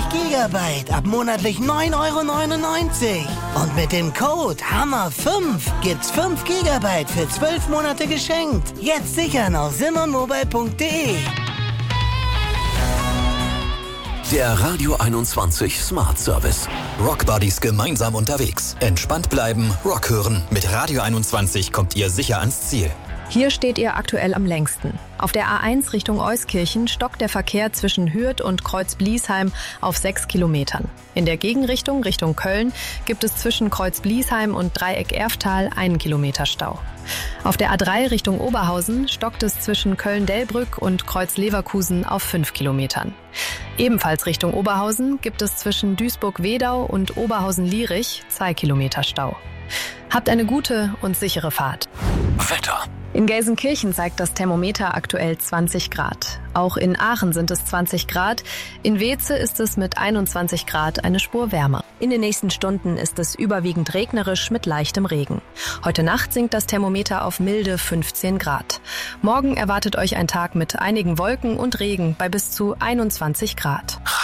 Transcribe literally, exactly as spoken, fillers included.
Gigabyte ab monatlich neun Euro neunundneunzig. Und mit dem Code Hammer fünf gibt's fünf Gigabyte für zwölf Monate geschenkt. Jetzt sichern auf simonmobile punkt de. Der Radio einundzwanzig Smart Service. Rockbuddies gemeinsam unterwegs. Entspannt bleiben, Rock hören. Mit Radio einundzwanzig kommt ihr sicher ans Ziel. Hier steht ihr aktuell am längsten. Auf der A eins Richtung Euskirchen stockt der Verkehr zwischen Hürth und Kreuz-Bliesheim auf sechs Kilometern. In der Gegenrichtung Richtung Köln gibt es zwischen Kreuz-Bliesheim und Dreieck-Erftal einen Kilometer Stau. Auf der A drei Richtung Oberhausen stockt es zwischen Köln-Delbrück und Kreuz-Leverkusen auf fünf Kilometern. Ebenfalls Richtung Oberhausen gibt es zwischen Duisburg-Wedau und Oberhausen-Lierich zwei Kilometer Stau. Habt eine gute und sichere Fahrt. Wetter. In Gelsenkirchen zeigt das Thermometer aktuell zwanzig Grad. Auch in Aachen sind es zwanzig Grad. In Weeze ist es mit einundzwanzig Grad eine Spur wärmer. In den nächsten Stunden ist es überwiegend regnerisch mit leichtem Regen. Heute Nacht sinkt das Thermometer auf milde fünfzehn Grad. Morgen erwartet euch ein Tag mit einigen Wolken und Regen bei bis zu einundzwanzig Grad.